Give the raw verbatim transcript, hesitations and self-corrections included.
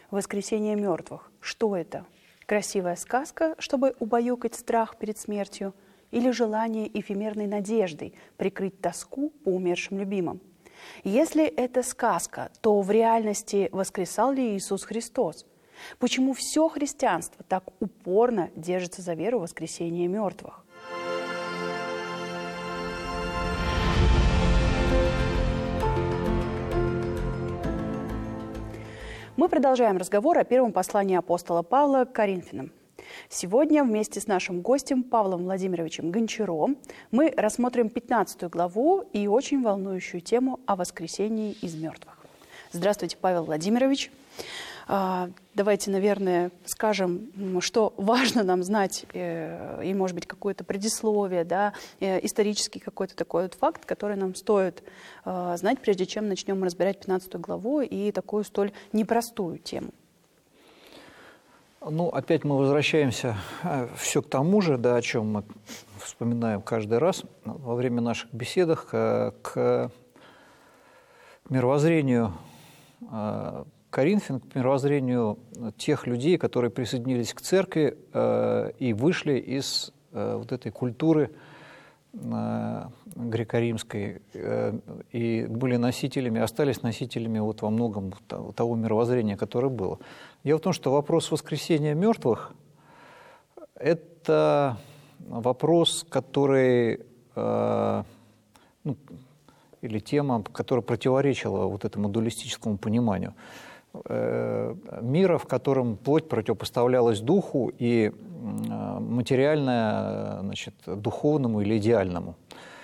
Воскресение мертвых. Что это? Красивая сказка, чтобы убаюкать страх перед смертью? Или желание эфемерной надеждой прикрыть тоску по умершим любимым? Если это сказка, то в реальности воскресал ли Иисус Христос? Почему все христианство так упорно держится за веру в воскресение мертвых? Мы продолжаем разговор о первом послании апостола Павла к Коринфянам. Сегодня вместе с нашим гостем Павлом Владимировичем Гончаром мы рассмотрим пятнадцатую главу и очень волнующую тему о воскресении из мертвых. Здравствуйте, Павел Владимирович. Давайте, наверное, скажем, что важно нам знать, и, может быть, какое-то предисловие, да, исторический какой-то такой вот факт, который нам стоит знать, прежде чем начнем разбирать пятнадцатую главу и такую столь непростую тему. Ну, опять мы возвращаемся все к тому же, да, о чем мы вспоминаем каждый раз во время наших беседах, к, к мировоззрению Коринфян, к мировоззрению тех людей, которые присоединились к церкви э, и вышли из э, вот этой культуры э, греко-римской э, и были носителями, остались носителями вот во многом того, того мировоззрения, которое было. Дело в том, что вопрос воскресения мертвых – это вопрос, который, э, ну, или тема, которая противоречила вот этому дуалистическому пониманию мира, в котором плоть противопоставлялась духу и материальное, значит, духовному или идеальному.